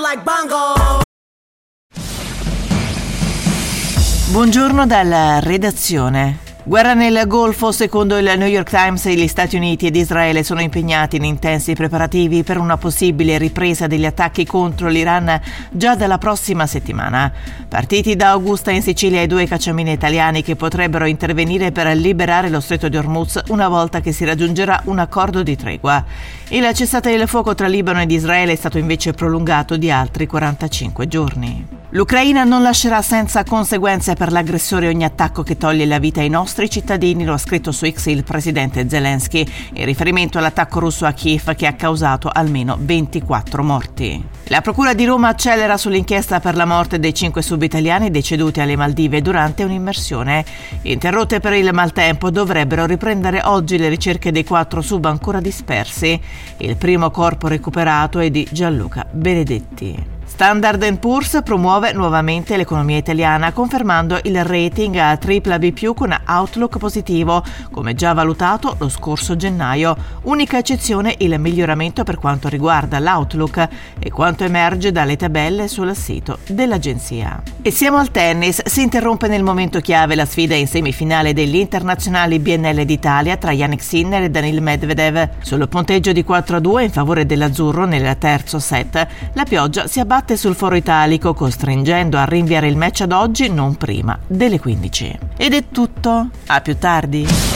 like bongo. Buongiorno dalla redazione. Guerra nel Golfo. Secondo il New York Times, gli Stati Uniti ed Israele sono impegnati in intensi preparativi per una possibile ripresa degli attacchi contro l'Iran già dalla prossima settimana. Partiti da Augusta in Sicilia i 2 cacciamine italiani che potrebbero intervenire per liberare lo stretto di Hormuz una volta che si raggiungerà un accordo di tregua. Il cessate il fuoco tra Libano ed Israele è stato invece prolungato di altri 45 giorni. L'Ucraina non lascerà senza conseguenze per l'aggressore ogni attacco che toglie la vita ai nostri cittadini, lo ha scritto su X il presidente Zelensky, in riferimento all'attacco russo a Kiev che ha causato almeno 24 morti. La procura di Roma accelera sull'inchiesta per la morte dei 5 sub-italiani deceduti alle Maldive durante un'immersione. Interrotte per il maltempo, dovrebbero riprendere oggi le ricerche dei 4 sub ancora dispersi. Il primo corpo recuperato è di Gianluca Benedetti. Standard & Poor's promuove nuovamente l'economia italiana, confermando il rating a BBB+ con outlook positivo, come già valutato lo scorso gennaio. Unica eccezione il miglioramento per quanto riguarda l'outlook e quanto emerge dalle tabelle sul sito dell'agenzia. E siamo al tennis. Si interrompe nel momento chiave la sfida in semifinale degli internazionali BNL d'Italia tra Jannik Sinner e Daniil Medvedev. Sul punteggio di 4-2 in favore dell'azzurro nel terzo set, la pioggia si abbatte sul foro italico, costringendo a rinviare il match ad oggi non prima delle 15. Ed è tutto. A più tardi.